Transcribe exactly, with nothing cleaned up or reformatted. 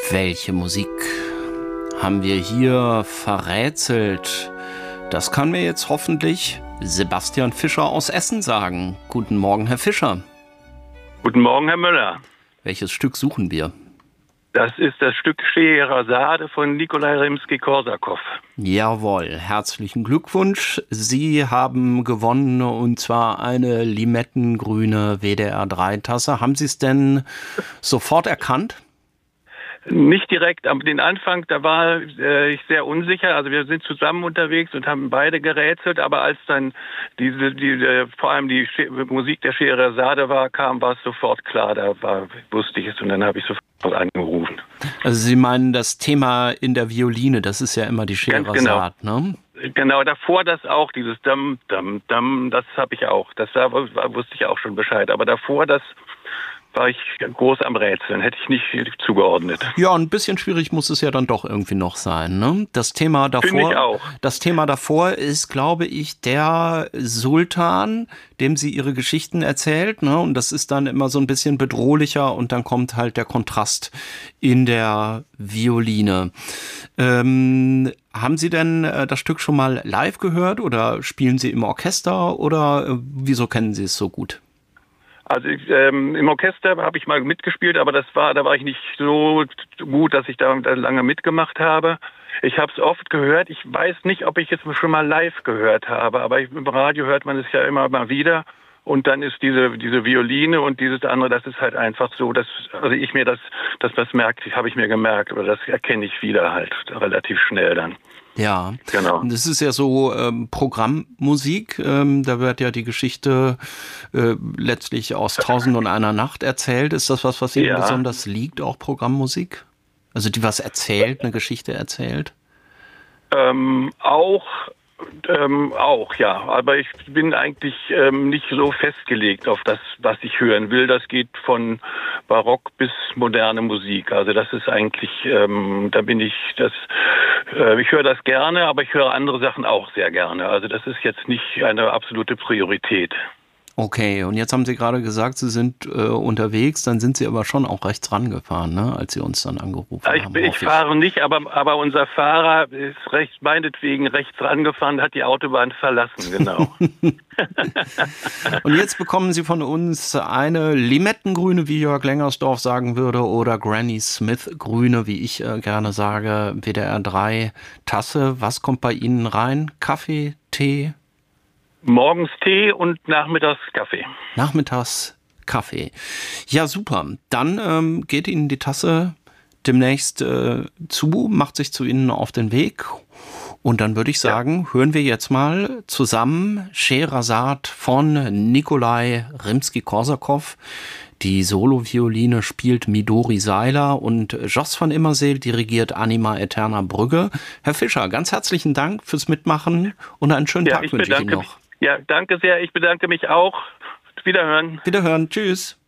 Welche Musik haben wir hier verrätselt? Das kann mir jetzt hoffentlich Sebastian Fischer aus Essen sagen. Guten Morgen, Herr Fischer. Guten Morgen, Herr Müller. Welches Stück suchen wir? Das ist das Stück Scheherazade von Nikolai Rimski-Korsakow. Jawohl, herzlichen Glückwunsch. Sie haben gewonnen, und zwar eine limettengrüne W D R drei Tasse. Haben Sie es denn sofort erkannt? Nicht direkt, aber den Anfang, da war äh, ich sehr unsicher. Also wir sind zusammen unterwegs und haben beide gerätselt, aber als dann diese, diese vor allem die Sch- Musik der Scheherazade war, kam, war es sofort klar. Da war, wusste ich es und dann habe ich sofort angerufen. Also Sie meinen das Thema in der Violine, das ist ja immer die Scheherazade, genau. ne? Genau, davor das auch, dieses Dam, Dam, Dam, das habe ich auch. Das da wusste ich auch schon Bescheid. Aber davor das war ich groß am Rätseln, hätte ich nicht zugeordnet. Ja, ein bisschen schwierig muss es ja dann doch irgendwie noch sein, ne? Das Thema davor, Finde ich auch. Das Thema davor ist, glaube ich, der Sultan, dem sie ihre Geschichten erzählt, ne? Und das ist dann immer so ein bisschen bedrohlicher und dann kommt halt der Kontrast in der Violine. Ähm, haben Sie denn äh, das Stück schon mal live gehört oder spielen Sie im Orchester oder äh, wieso kennen Sie es so gut? Also ich, ähm, im Orchester habe ich mal mitgespielt, aber das war, da war ich nicht so gut, dass ich da, da lange mitgemacht habe. Ich habe es oft gehört. Ich weiß nicht, ob ich es schon mal live gehört habe, aber ich, im Radio hört man es ja immer mal wieder. Und dann ist diese diese Violine und dieses andere, das ist halt einfach so, dass also ich mir das, dass das merkt, habe ich mir gemerkt oder das erkenne ich wieder halt relativ schnell dann. Ja, genau. Das ist ja so ähm, Programmmusik. Ähm, da wird ja die Geschichte äh, letztlich aus Tausend und einer Nacht erzählt. Ist das was, was Ihnen Ja. besonders liegt, auch Programmmusik? Also die was erzählt, eine Geschichte erzählt? Ähm, auch, ähm, auch, ja. Aber ich bin eigentlich ähm, nicht so festgelegt auf das, was ich hören will. Das geht von Barock bis moderne Musik. Also das ist eigentlich, ähm, da bin ich, das, äh, ich höre das gerne, aber ich höre andere Sachen auch sehr gerne. Also das ist jetzt nicht eine absolute Priorität. Okay, und jetzt haben Sie gerade gesagt, Sie sind äh, unterwegs, dann sind Sie aber schon auch rechts rangefahren, ne, als Sie uns dann angerufen ich, haben. Ich, ich fahre nicht, aber, aber unser Fahrer ist recht, meinetwegen rechts rangefahren, hat die Autobahn verlassen, genau. Und jetzt bekommen Sie von uns eine limettengrüne, wie Jörg Lengersdorf sagen würde, oder Granny Smith grüne, wie ich äh, gerne sage, W D R drei Tasse. Was kommt bei Ihnen rein? Kaffee, Tee? Morgens Tee und nachmittags Kaffee. Nachmittags Kaffee. Ja, super. Dann ähm, geht Ihnen die Tasse demnächst äh, zu, macht sich zu Ihnen auf den Weg. Und dann würde ich sagen, ja. hören wir jetzt mal zusammen Scheherazade von Nikolai Rimski-Korsakow. Die Solo-Violine spielt Midori Seiler und Jos van Immerseel dirigiert Anima Eterna Brügge. Herr Fischer, ganz herzlichen Dank fürs Mitmachen und einen schönen ja, Tag wünsche ich Ihnen noch. Mich, ja, danke sehr. Ich bedanke mich auch. Wiederhören. Wiederhören. Tschüss.